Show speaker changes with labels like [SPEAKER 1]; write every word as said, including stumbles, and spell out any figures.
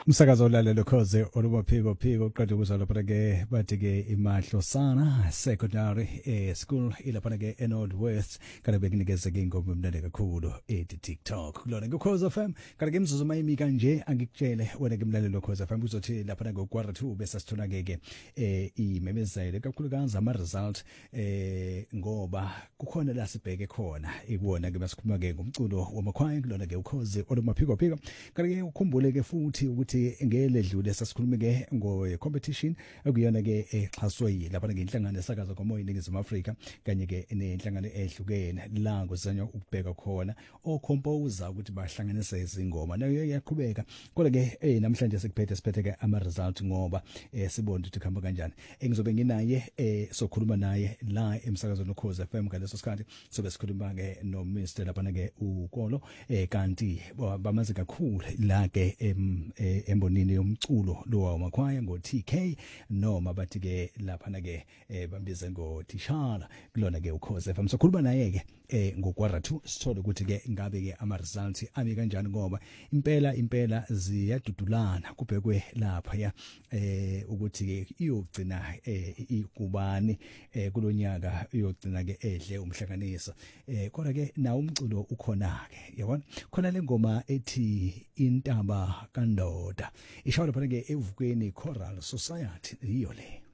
[SPEAKER 1] umsakazo olalelo khoze olubaphiko phiko uqeda ukuzalwa lapha ke bathi ke imahlo sana secondary eh school ilapha ke eNold West kanti bekunikeze ke ingoma emnandi kakhulu ethi TikTok lona ngukhoze F M kanti ke imzuzu mayimi kanje angikutshele wena ke mlalelo khoze F M uzothi lapha ke quarter two bese sithona ke ke eh imemezelo kakhulukazi ama result eh ngoba kukhona la sibheke khona ikuona ke basikhuluma ke ngomculo wamakhwaya lona ke ukhoze olumaphiko phiko kanti ke ukhumbule ke futhi ukuthi ngeledlule sasikhulume ke ngo competition ekuyona ke exhaswe lapha ngenhlangano esakaza komoya iningizimu Afrika kanye ke nenhlangano ehlukene la kuzanywa ukubheka khona o composer ukuthi bahlanganise izingoma nayo iyaqhubeka kodwa ke eh namhlanje sikuphethe siphethe ke ama result ngoba eh sibona ukuthi khamba kanjani engizobe nginaye eh sokhuluma naye la emsakazweni ukhoze F M ngaleso sikhathi sobe sikhuluma ke no Mister lapha ke uKolo eh kanti bamazi kakhulu la ke em embonini yomculo lo wamakhwaya ngo T K noma bathi ke lapha na ke bambize ngo Tishala kulona ke ukhoze F M sokhuluma naye ke eh ngo quarter two sithole ukuthi ke ngabe ke ama results ami kanjani ngoba impela impela ziyadudulana kubhekwe lapha ya eh ukuthi ke iyogcina eh ikubani eh kulonyaka iyogcina ke edle umhlanganiso eh kodwa ke na umculo ukhona ke yabona khona lengoma ethi intaba kandoda ishawula phela ke evukweni choral society iyo le